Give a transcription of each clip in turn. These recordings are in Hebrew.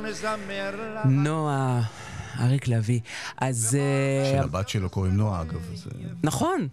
נועה, אריק לוי. אז... של הבת שלו קוראים נועה, אגב. נכון.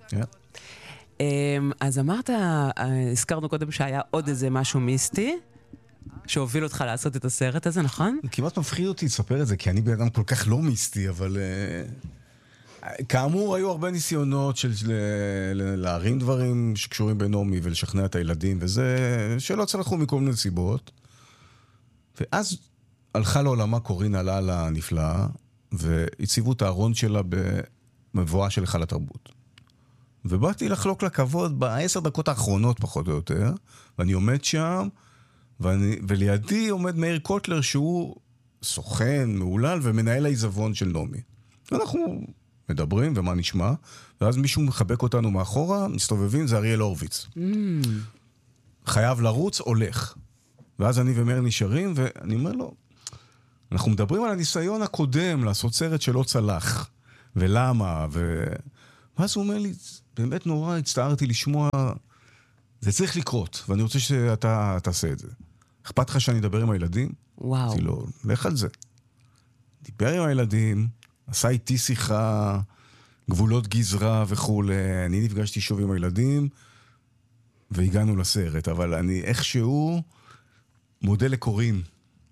אז אמרת, הזכרנו קודם שהיה עוד איזה משהו מיסטי, שהוביל אותך לעשות את הסרט הזה, נכון? כמעט מפחיד אותי לספר את זה, כי אני בן אדם כל כך לא מיסטי, אבל... כאמור, היו הרבה ניסיונות של להרים דברים שקשורים בנעמי ולשכנע את הילדים, וזה שלא צלחו מכל מיני סיבות. ואז הלכה לעולמה קורין הללה הנפלאה, והציבו את הארון שלה במבואה של היכל התרבות. ובאתי לחלוק לכבוד ב10 דקות האחרונות פחות או יותר, ואני עומד שם, ולידי עומד מאיר קוטלר שהוא סוכן, מעולל, ומנהל העיזבון של נעמי. ואנחנו מדברים, ומה נשמע, ואז מישהו מחבק אותנו מאחורה, מסתובבים, זה אריאל הורוביץ. חייב לרוץ, הולך. ואז אני ומאיר נשארים, ואני אומר לו, אנחנו מדברים על הניסיון הקודם, לעשות סרט שלא צלח, ולמה, ואז הוא אומר לי, באמת נורא הצטערתי לשמוע, זה צריך לקרות, ואני רוצה שאתה תעשה את זה. אכפת לך שאני אדבר עם הילדים? וואו. אמרתי לו, לך על זה. דיבר עם הילדים, עשה איתי שיחה, גבולות גזרה וכו'. אני נפגשתי שוב עם הילדים, והגענו לסרט, אבל אני איכשהו מודה לקורין.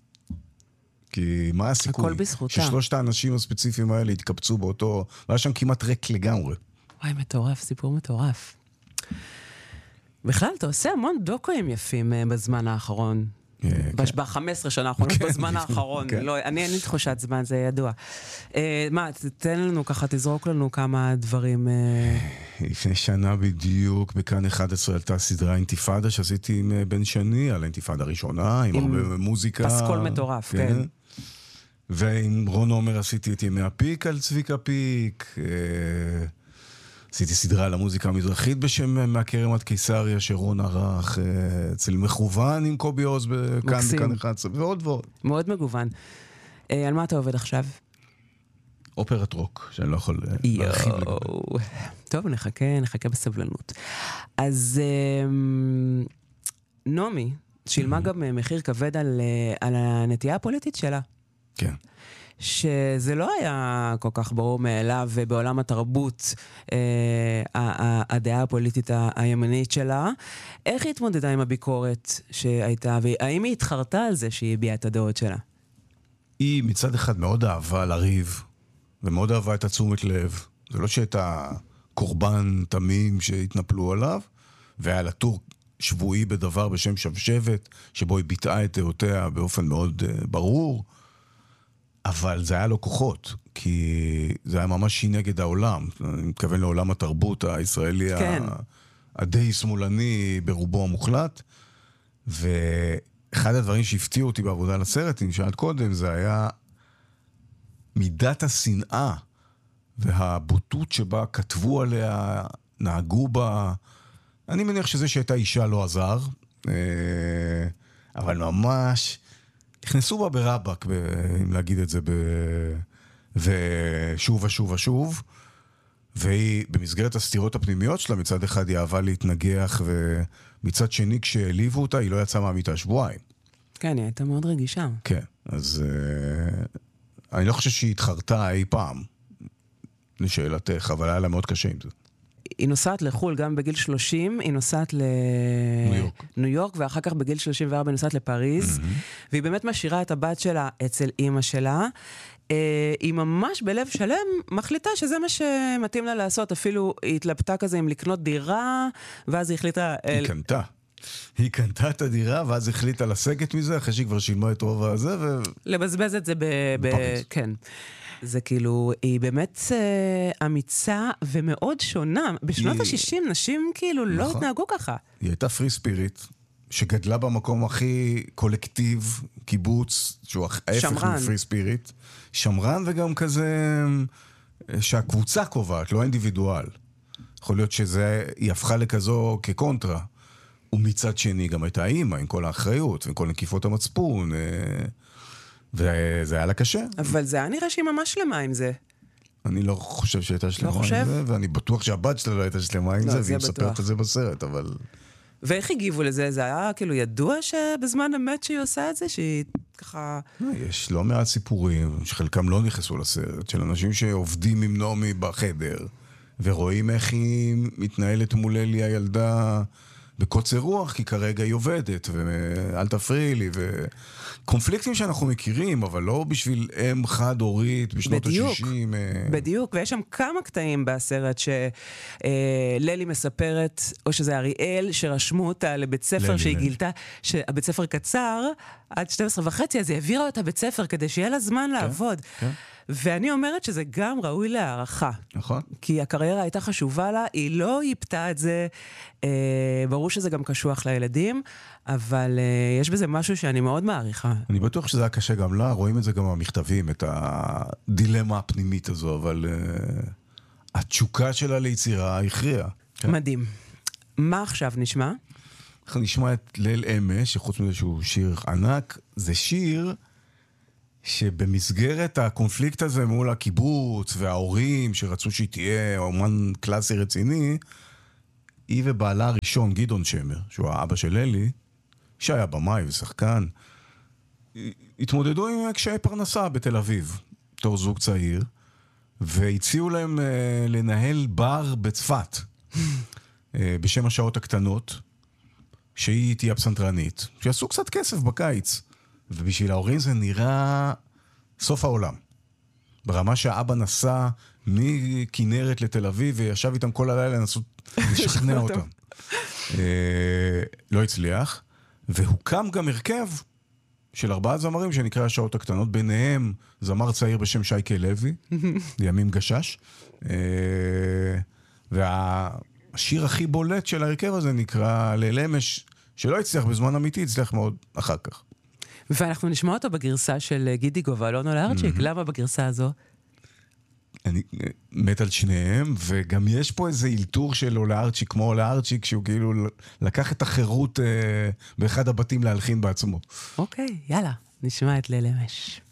כי מה הסיכוי? הכל בזכותה. ששלושת האנשים הספציפיים האלה התקבצו באותו, והיה שם כמעט ריק לגמרי. וואי, מטורף, סיפור מטורף. בכלל, אתה עושה המון דוקואים יפים בזמן האחרון. ב-15 שנה האחרונות, בזמן האחרון. אני אין לי תחושת זמן, זה ידוע. מה, תתן לנו ככה, תזרוק לנו כמה דברים. לפני שנה בדיוק, בכאן 11 עלתה סדרה אינתיפאדה, שעשיתי עם בן שני, על האינתיפאדה הראשונה, עם הרבה מוזיקה. פסקול מטורף, כן. ועם רון עומר עשיתי את ימי הפיק על צביקה פיק. עשיתי סדרה על המוזיקה המזרחית בשם מהכרם עד קיסריה, שרון ערך אצל מכוון עם קובי עוז בכאן 11, ועוד ועוד. מאוד מגוון. על מה אתה עובד עכשיו? אופרת רוק, שאני לא יכול להרחיב לגבי. טוב, נחכה בסבלנות. אז נעמי שילמה גם מחיר כבד על הנטייה הפוליטית שלה. כן. שזה לא היה כל כך ברור מאליו, ובעולם התרבות, הדעה הפוליטית הימנית שלה. איך היא התמודדה עם הביקורת שהייתה, והאם היא התחרתה על זה שהיא הביעה את הדעות שלה? היא מצד אחד מאוד אהבה לריב, ומאוד אהבה את התשומת לב. זה לא שהייתה קורבן תמים שהתנפלו עליו, והיה לה טור שבועי בדבר בשם שבשבת, שבו היא ביטאה את דעותיה באופן מאוד ברור, אבל זה היה לו כוחות, כי זה היה ממש נגד העולם. אני מתכוון לעולם התרבות הישראלי, כן. הדי שמאלני ברובו המוחלט. ואחד הדברים שהפתיעו אותי בעבודה לסרט, אם שאלת קודם, זה היה מידת השנאה והבוטות שבה כתבו עליה, נהגו בה. אני מניח שזה שהייתה אישה לא עזר, אבל ממש נכנסו בה ברבק, אם להגיד את זה, ושוב ושוב ושוב, והיא במסגרת הסתירות הפנימיות שלה, מצד אחד היא אהבה להתנגח, ומצד שני כשהעליבו אותה, היא לא יצאה מהמיטה שבועיים. כן, היא הייתה מאוד רגישה. כן, אז אני לא חושב שהיא התחרתה אי פעם, לשאלתך, אבל היה לה מאוד קשה עם זה. היא נוסעת לחול גם בגיל 30, היא נוסעת לניו יורק, ואחר כך בגיל 34 היא נוסעת לפריז, והיא באמת משאירה את הבת שלה אצל אמא שלה. היא ממש בלב שלם מחליטה שזה מה שמתאים לה לעשות, אפילו היא התלבטה כזה עם לקנות דירה, ואז היא החליטה... היא קנתה את הדירה, ואז החליטה לסגת מזה, אחרי שהיא כבר שילמה את רוב הזה, לבזבז את זה כן. זה כאילו, היא באמת אמיצה ומאוד שונה. בשנות ה-60 נשים כאילו לא התנהגו ככה. היא הייתה פרי ספיריט, שגדלה במקום הכי קולקטיב, קיבוץ, שהוא ההפך מפרי ספיריט. שמרן וגם כזה, שהקבוצה קובעת, לא האינדיבידואל. יכול להיות שהיא הפכה לכזו כקונטרה. ומצד שני גם הייתה אימא, עם כל האחריות, ועם כל נקיפות המצפון, וזה היה לה קשה. אבל זה היה נראה שהיא ממש שלמה עם זה. אני לא חושב שהייתה שלמה עם זה, ואני בטוח שהבת שלה לא הייתה שלמה עם זה, והיא מספרת את זה בסרט, אבל ואיך הגיבו לזה? זה היה כאילו ידוע שבזמן אמת שהיא עושה את זה? שהיא ככה... יש לא מעט סיפורים, שחלקם לא נכנסו לסרט, של אנשים שעובדים עם נעמי בחדר, ורואים איך היא מתנהלת מול אלי הילדה בקוצר רוח, כי כרגע היא עובדת, ואל תפריעי לי, וקונפליקטים שאנחנו מכירים, אבל לא בשביל אם חד-הורית בשנות ה-60. בדיוק, ויש שם כמה קטעים בסרט שללי מספרת, או שזה אריאל, שרשמו אותה לבית ספר שהיא גילתה, שהבית ספר קצר, עד 12:30, אז היא העבירה אותה בית ספר כדי שיהיה לה זמן לעבוד. ואני אומרת שזה גם ראוי להערכה. נכון. כי הקריירה הייתה חשובה לה, היא לא ייפתה את זה, ברור שזה גם קשוח לילדים, אבל יש בזה משהו שאני מאוד מעריכה. אני בטוח שזה היה קשה גם לה, רואים את זה גם במכתבים, את הדילמה הפנימית הזו, אבל התשוקה שלה ליצירה הכריעה. מדהים. מה עכשיו נשמע? אנחנו נשמע את ליל אמש, שחוץ מזה שהוא שיר ענק, זה שיר שבמסגרת הקונפליקט הזה מול הקיבוץ וההורים שרצו שהיא תהיה אומן קלאסי רציני, היא ובעלה הראשון, גדעון שמר, שהוא האבא של אלי, שהיה במאי ושחקן, התמודדו עם קשיי פרנסה בתל אביב, תור זוג צעיר, והציעו להם לנהל בר בצפת, בשם השעות הקטנות, שהיא תהיה פסנתרנית, שיעשו קצת כסף בקיץ. ובשביל ההורים זה נראה סוף העולם. ברמה שהאבא נסע מכנרת לתל אביב, וישב איתם כל הלילה לנסות לשכנע אותם. לא הצליח, והוקם גם הרכב של 4 זמרים שנקרא השעות הקטנות, ביניהם זמר צעיר בשם שייקה לוי, לימים גשש, והשיר הכי בולט של ההרכב הזה נקרא ליל אמש, שלא הצליח בזמן אמיתי, הצליח מאוד אחר כך. ואנחנו נשמע אותו בגרסה של גידיגו ואלון אולארצ'יק. למה בגרסה הזו? אני מת על שניהם, וגם יש פה איזה אילתור של אולארצ'יק, כמו אולארצ'יק, שהוא כאילו לקח את החירות באחד הבתים להלחין בעצמו. אוקיי, יאללה, נשמע את ליל אמש.